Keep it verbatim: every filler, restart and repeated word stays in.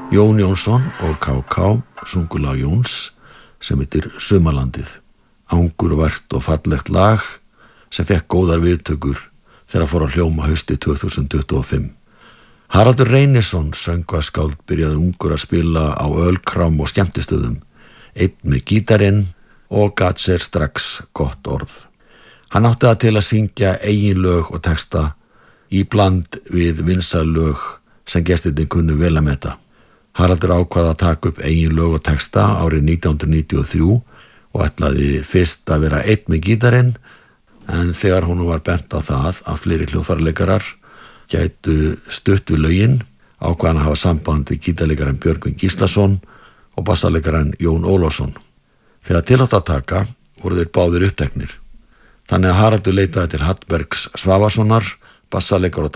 Jón Jónsson og K K sungu lag Jóns sem heitir Sumarlandið. Angurvært og fallegt lag sem fekk góðar viðtökur þegar fór að hljóma haustið tvö þúsund tuttugu og fimm. Haraldur Reynisson, söngvaskáld, byrjaði ungur að spila á ölkrám og skemmtistöðum, einn með gítarinn og gat sér strax gott orð. Hann átti það til að syngja eigin lög og texta í bland við vinsæl lög sem gestirnir kunnu vel að meta. Haraldur ákvað að taka upp eigin lög og texta árið nítján hundruð níutíu og þrjú og ætlaði fyrst að vera einn með gítarinn, en þegar honum var bent á það að fleiri hljóðfæraleikarar gætu stutt við lögin, ákvað hann að hafa samband við gítarleikarann Björgvin Gíslason og bassaleikarann Jón Ólafsson. Þegar til átti að taka voru þeir báðir uppteknir. Þannig að Haraldur leitaði til Hallbergs Svavarssonar, bassaleikara og